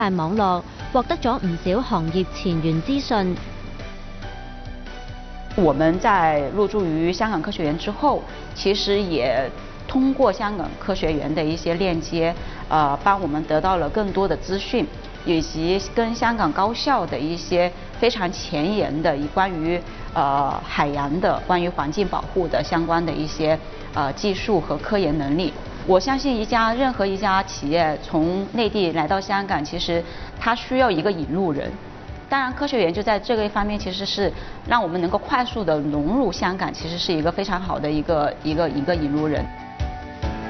網絡，獲得咗唔少行業前沿資訊。 我們在入駐於香港科學園之後，其實也通過香港科學園的一些鏈接，幫我們得到了更多的資訊，以及跟香港高校的一些非常前沿的關於海洋的、關於環境保護的相關的一些技術和科研能力。我相信任何一家企業從內地來到香港，其實它需要一個引路人。當然，科學園就在這個一方面，其實是讓我們能夠快速的融入香港，其實是一個非常好的一個引路人。